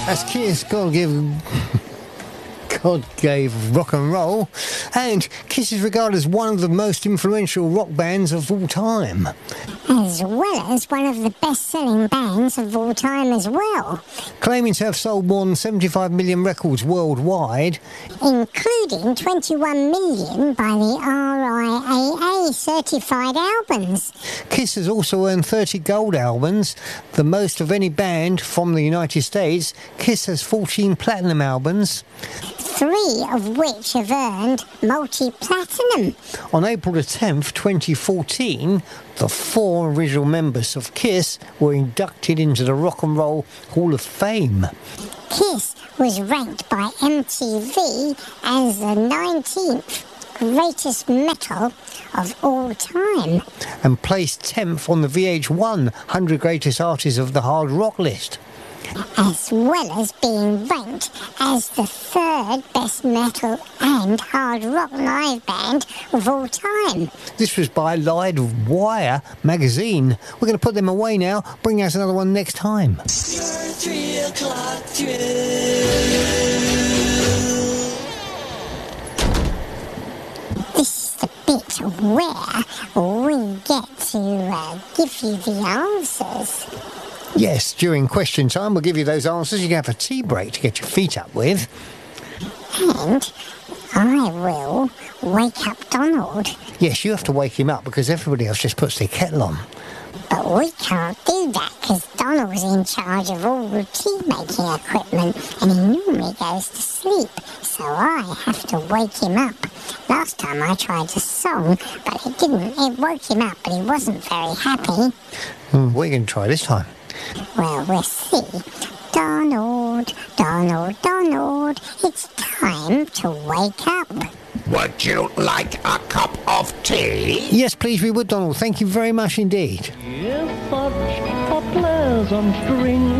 As Kiss, God gave rock and roll, and Kiss is regarded as one of the most influential rock bands of all time. As well as one of the best-selling bands of all time as well. Claiming to have sold more than 75 million records worldwide. Including 21 million by the RIAA certified albums. Kiss has also earned 30 gold albums, the most of any band from the United States. Kiss has 14 platinum albums. 3 of which have earned multi-platinum. On April the 10th, 2014, the 4 original members of Kiss were inducted into the Rock and Roll Hall of Fame. Kiss was ranked by MTV as the 19th greatest metal of all time. And placed 10th on the VH1 100 Greatest Artists of the Hard Rock list. As well as being ranked as the 3rd best metal and hard rock live band of all time. This was by Live Wire magazine. We're going to put them away now. Bring us another one next time. Your 3 o'clock thrill. This is the bit where we get to give you the answers. Yes, during question time, we'll give you those answers. You can have a tea break to get your feet up with. And I will wake up Donald. Yes, you have to wake him up because everybody else just puts their kettle on. But we can't do that because Donald's in charge of all the tea-making equipment and he normally goes to sleep. So I have to wake him up. Last time I tried a song, but it didn't. It woke him up, but he wasn't very happy. What are you going to try this time? Well, we'll see. Donald, Donald, Donald, it's time to wake up. Would you like a cup of tea? Yes, please, we would, Donald. Thank you very much indeed. Yes, such a pleasant drink